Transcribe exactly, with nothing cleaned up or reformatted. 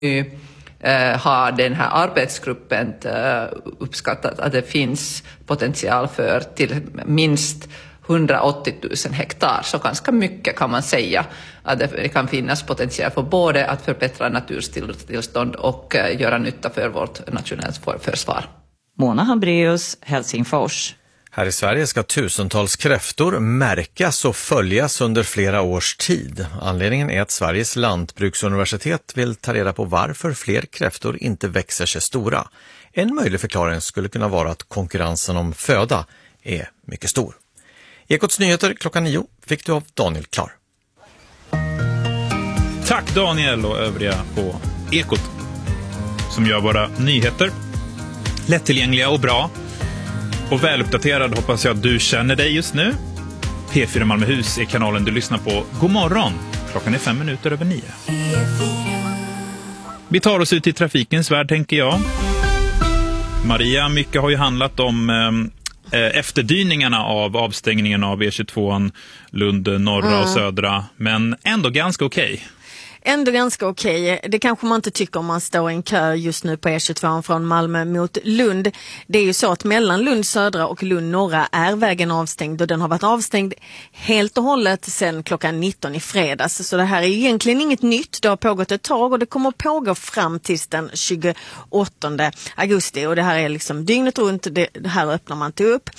Nu eh, har den här arbetsgruppen eh, uppskattat att det finns potential för till minst hundraåttio tusen hektar, så ganska mycket kan man säga att det kan finnas potential för både att förbättra naturtillstånd och eh, göra nytta för vårt nationella försvar. Mona Hambraeus, Helsingfors. Här i Sverige ska tusentals kräftor märkas och följas under flera års tid. Anledningen är att Sveriges lantbruksuniversitet vill ta reda på varför fler kräftor inte växer sig stora. En möjlig förklaring skulle kunna vara att konkurrensen om föda är mycket stor. Ekots nyheter klockan nio fick du av Daniel Klar. Tack Daniel och övriga på Ekot som gör våra nyheter lättillgängliga och bra. Och väluppdaterad hoppas jag att du känner dig just nu. P fyra Malmöhus är kanalen du lyssnar på. God morgon. Klockan är fem minuter över nio. Vi tar oss ut i trafikens värld, tänker jag. Maria, mycket har ju handlat om eh, efterdyningarna av avstängningen av E tjugotvåan, Lund norra mm. och södra. Men ändå ganska okej. Okay. Ändå ganska okej. Det kanske man inte tycker om man står i en kö just nu på E tjugotvåan från Malmö mot Lund. Det är ju så att mellan Lund södra och Lund norra är vägen avstängd och den har varit avstängd helt och hållet sedan klockan nitton i fredags. Så det här är egentligen inget nytt. Det har pågått ett tag och det kommer att pågå fram till den tjugoåttonde augusti. Och det här är liksom dygnet runt. Det, det här öppnar man inte upp.